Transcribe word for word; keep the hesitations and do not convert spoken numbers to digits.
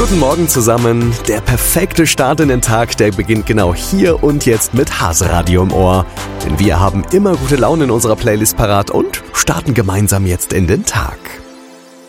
Guten Morgen zusammen. Der perfekte Start in den Tag, der beginnt genau hier und jetzt mit Hasenradio im Ohr. Denn wir haben immer gute Laune in unserer Playlist parat und starten gemeinsam jetzt in den Tag.